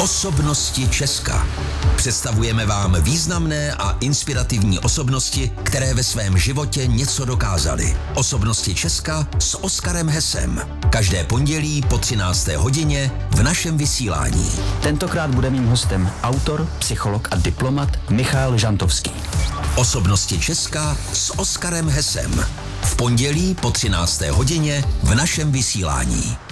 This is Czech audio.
Osobnosti Česka. Představujeme vám významné a inspirativní osobnosti, které ve svém životě něco dokázaly. Osobnosti Česka s Oskarem Hesem. Každé pondělí po 13. hodině v našem vysílání. Tentokrát bude mým hostem autor, psycholog a diplomat Michal Žantovský. Osobnosti Česka s Oskarem Hesem. V pondělí po 13. hodině v našem vysílání.